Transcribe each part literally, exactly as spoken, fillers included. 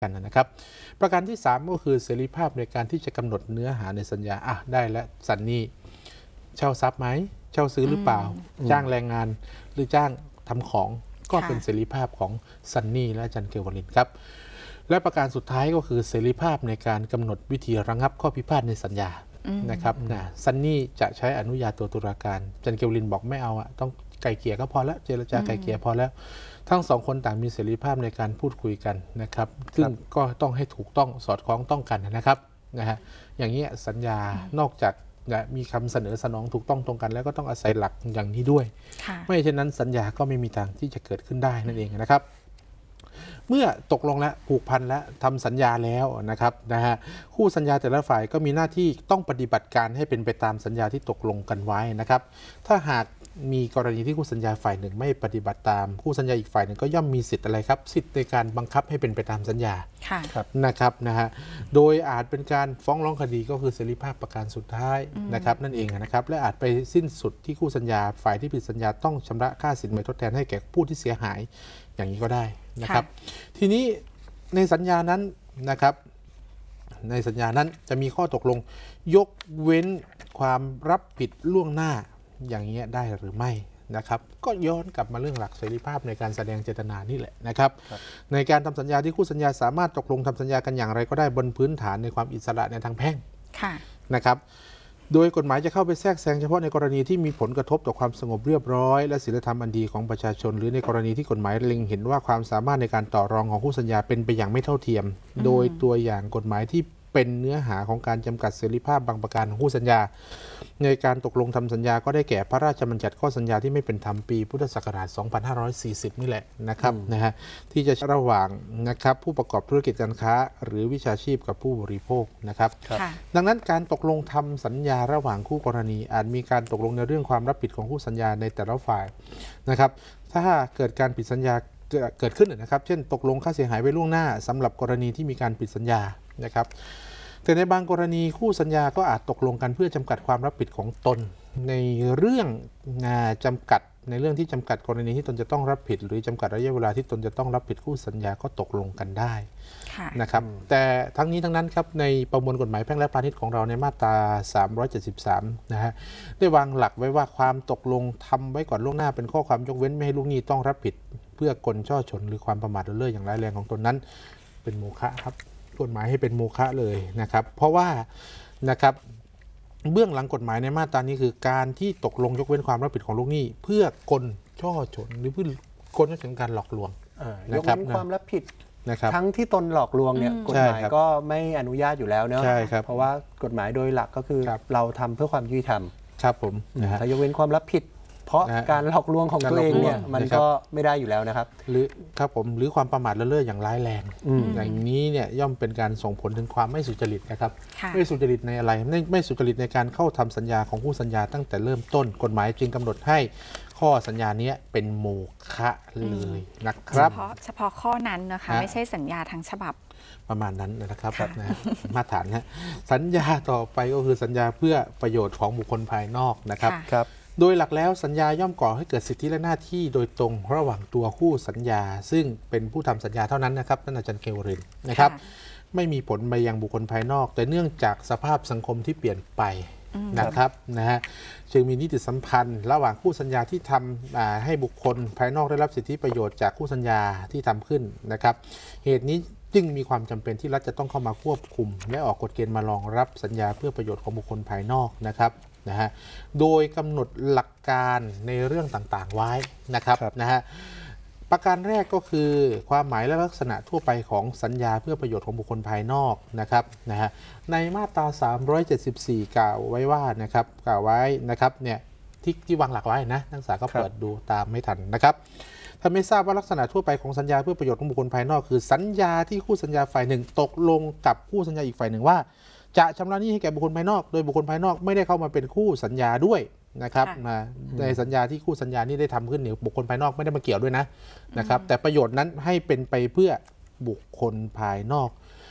กันนะครับประการที่สามก็คือเสรีภาพในการที่จะกำหนดเนื้อหาในสัญญาอ่ะได้และสันนี่เช่าทรัพย์ไหมเช่าซื้อหรือเปล่าจ้างแรงงานหรือจ้างทำของก็เป็นเสรีภาพของซันนี่และอาจารย์เกวลินครับและประการสุดท้ายก็คือเสรีภาพในการกำหนดวิธีระงับข้อพิพาทในสัญญานะครับนะซันนี่จะใช้อนุญาโตตุลาการอาจารย์เกวลินบอกไม่เอาอะต้องไกลเกลี่ยก็พอแล้วเจรจาไกลเกลี่ยพอแล้วทั้งสองคนต่างมีเสรีภาพในการพูดคุยกันนะครับซึ่งก็ต้องให้ถูกต้องสอดคล้องต้องกันนะครับนะฮะอย่างนี้สัญญานอกจากมีคำเสนอสนองถูกต้องตรงกันแล้วก็ต้องอาศัยหลักอย่างนี้ด้วยไม่เช่นนั้นสัญญาก็ไม่มีทางที่จะเกิดขึ้นได้นั่นเองนะครับเมื่อตกลงและผูกพันและทำสัญญาแล้วนะครับนะฮะคู่สัญญาแต่ละฝ่ายก็มีหน้าที่ต้องปฏิบัติการให้เป็นไปตามสัญญาที่ตกลงกันไว้นะครับถ้าหากมีกรณีที่คู่สัญญาฝ่ายหนึ่งไม่ปฏิบัติตามคู่สัญญาอีกฝ่ายหนึ่งก็ย่อมมีสิทธิ์อะไรครับสิทธิ์ในการบังคับให้เป็นไปตามสัญญานะครับนะฮะโดยอาจเป็นการฟ้องร้องคดีก็คือเสรีภาพประการสุดท้ายนะครับนั่นเองนะครับและอาจไปสิ้นสุดที่คู่สัญญาฝ่ายที่ผิดสัญญาต้องชำระค่าสินไหมทดแทนให้แก่ผู้ที่เสียหายอย่างนี้ก็ได้นะครับทีนี้ในสัญญานั้นนะครับในสัญญานั้นจะมีข้อตกลงยกเว้นความรับผิดล่วงหน้าอย่างนี้ได้หรือไม่นะครับก็ย้อนกลับมาเรื่องหลักเสรีภาพในการแสดงเจตนานี่แหละนะครับในการทำสัญญาที่คู่สัญญาสามารถตกลงทำสัญญากันอย่างไรก็ได้บนพื้นฐานในความอิสระในทางแพ่งนะครับโดยกฎหมายจะเข้าไปแทรกแซงเฉพาะในกรณีที่มีผลกระทบต่อความสงบเรียบร้อยและศีลธรรมอันดีของประชาชนหรือในกรณีที่กฎหมายเล็งเห็นว่าความสามารถในการต่อรองของคู่สัญญาเป็นไปอย่างไม่เท่าเทียมโดยตัวอย่างกฎหมายที่เป็นเนื้อหาของการจำกัดเสรีภาพบางประการของคู่สัญญาในการตกลงทำสัญญาก็ได้แก่พระราชบัญญัติข้อสัญญาที่ไม่เป็นธรรมปีพุทธศักราช สองพันห้าร้อยสี่สิบ นี่แหละนะครับนะฮะที่จะระหว่างนะครับผู้ประกอบธุรกิจการค้าหรือวิชาชีพกับผู้บริโภคนะครับดังนั้นการตกลงทำสัญญาระหว่างคู่กรณีอาจมีการตกลงในเรื่องความรับผิดของคู่สัญญาในแต่ละฝ่ายนะครับถ้าเกิดการผิดสัญญาเกิดขึ้นนะครับเช่นตกลงค่าเสียหายไว้ล่วงหน้าสำหรับกรณีที่มีการผิดสัญญานะครับแต่ในบางกรณีคู่สัญญาก็อาจตกลงกันเพื่อจำกัดความรับผิดของตนในเรื่องจำกัดในเรื่องที่จำกัดกรณีที่ตนจะต้องรับผิดหรือจำกัดระยะเวลาที่ตนจะต้องรับผิดคู่สัญญาก็ตกลงกันได้นะครับแต่ทั้งนี้ทั้งนั้นครับในประมวลกฎหมายแพ่งและพาณิชย์ของเราในมาตราสามร้อยเจ็ดสิบสามนะฮะได้วางหลักไว้ว่าความตกลงทำไว้ก่อนล่วงหน้าเป็นข้อความยกเว้นไม่ให้ลูกหนี้ต้องรับผิดเพื่อกลช่อฉนหรือความประมาทเลินเล่ออย่างร้ายแรงของตนนั้นเป็นโมฆะครับกฎหมายให้เป็นโมฆะเลยนะครับเพราะว่านะครับเบื้องหลังกฎหมายในมาตรานี้คือการที่ตกลงยกเว้นความรับผิดของลูกหนี้เพื่อกลช่อฉนหรือเพื่อกลช่อฉนการหลอกลวงยกเว้นความรับผิดทั้งที่ตนหลอกลวงเนี่ยกฎหมายก็ไม่อนุญาตอยู่แล้วเนาะเพราะว่ากฎหมายโดยหลักก็คือเราทำเพื่อความยุติธรรมครับผมถ้ายกเว้นความรับผิดเพราะการหลอกลวงของตัวเองเนี่ยมันก็ไม่ได้อยู่แล้วนะครับหรือครับผมหรือความประมาทเลินเล่ออย่างร้ายแรงอย่างนี้เนี่ยย่อมเป็นการส่งผลถึงความไม่สุจริตนะครับไม่สุจริตในอะไรไม่ไม่สุจริตในการเข้าทำสัญญาของคู่สัญญาตั้งแต่เริ่มต้นกฎหมายจึงกำหนดให้ข้อสัญญานี้เป็นโมฆะเลยนะครับเฉพาะเฉพาะข้อนั้นนะคะไม่ใช่สัญญาทั้งฉบับประมาณนั้นนะครับนะมาตรฐานนะสัญญาต่อไปก็คือสัญญาเพื่อประโยชน์ของบุคคลภายนอกนะครับโดยหลักแล้วสัญญาย่อมก่อให้เกิดสิทธิและหน้าที่โดยตรงระหว่างตัวคู่สัญญาซึ่งเป็นผู้ทำสัญญาเท่านั้นนะครับท่านอาจารย์เกวรินนะครับไม่มีผลไปยังบุคคลภายนอกแต่เนื่องจากสภาพสังคมที่เปลี่ยนไปนะครับนะฮะจึงมีนิติสัมพันธ์ระหว่างคู่สัญญาที่ทำให้บุคคลภายนอกได้รับสิทธิประโยชน์จากคู่สัญญาที่ทำขึ้นนะครับเหตุนี้จึงมีความจำเป็นที่รัฐจะต้องเข้ามาควบคุมและออกกฎเกณฑ์มารองรับสัญญาเพื่อประโยชน์ของบุคคลภายนอกนะครับนะฮะโดยกำหนดหลักการในเรื่องต่างๆไว้นะครับนะฮะประการแรกก็คือความหมายและลักษณะทั่วไปของสัญญาเพื่อประโยชน์ของบุคคลภายนอกนะครับนะฮะในมาตราสามร้อยเจ็ดสิบสี่กล่าวไว้ว่านะครับกล่าวไว้นะครับเนี่ยที่ที่วางหลักไว้นะนักศึกษาก็เปิดดูตามไม่ทันนะครับถ้าไม่ทราบว่าลักษณะทั่วไปของสัญญาเพื่อประโยชน์ของบุคคลภายนอกคือสัญญาที่คู่สัญญาฝ่ายหนึ่งตกลงกับคู่สัญญาอีกฝ่ายหนึ่งว่าจะชำระหนี้ให้แก่บุคคลภายนอกโดยบุคคลภายนอกไม่ได้เข้ามาเป็นคู่สัญญาด้วยนะครับในสัญญาที่คู่สัญญานี้ได้ทำขึ้นเนี่ยบุคคลภายนอกไม่ได้มาเกี่ยวด้วยนะนะครับแต่ประโยชน์นั้นให้เป็นไปเพื่อบุคคลภายนอก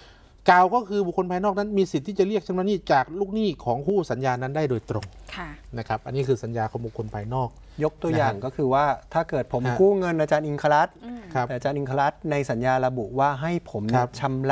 กล่าวก็คือบุคคลภายนอกนั้นมีสิทธิ์ที่จะเรียกชำระหนี้จากลูกหนี้ของคู่สัญญานั้นได้โดยตรงนะครับอันนี้คือสัญญาของบุคคลภายนอกยกตัวอย่างก็คือว่าถ้าเกิดผมกู้เงินอาจารย์อิงคลัสแต่อาจารย์อิงคลัสในสัญญาระบุว่าให้ผมชำระ